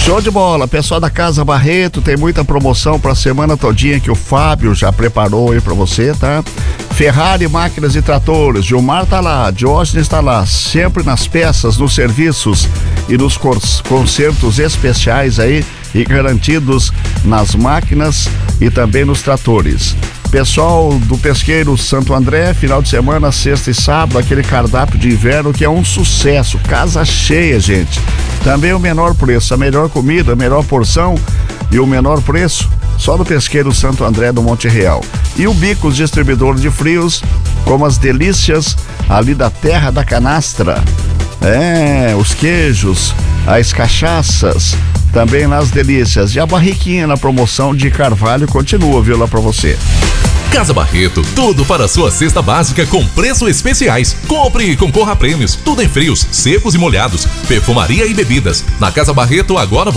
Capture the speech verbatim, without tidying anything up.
Show de bola, pessoal da Casa Barreto, tem muita promoção pra semana todinha que o Fábio já preparou aí pra você, tá? Ferrari Máquinas e Tratores, Gilmar tá lá, Diógenes tá lá, sempre nas peças, nos serviços e nos concertos especiais aí e garantidos nas máquinas e também nos tratores. Pessoal do Pesqueiro Santo André, final de semana, sexta e sábado, aquele cardápio de inverno que é um sucesso, casa cheia, gente. Também o menor preço, a melhor comida, a melhor porção e o menor preço, só do Pesqueiro Santo André do Monte Real. E o Bicos, distribuidor de frios, como as delícias ali da Terra da Canastra. É, os queijos, as cachaças, também nas delícias. E a barriquinha na promoção de Carvalho continua, viu, lá pra você. Casa Barreto, tudo para a sua cesta básica com preços especiais. Compre e concorra a prêmios, tudo em frios, secos e molhados, perfumaria e bebidas. Na Casa Barreto agora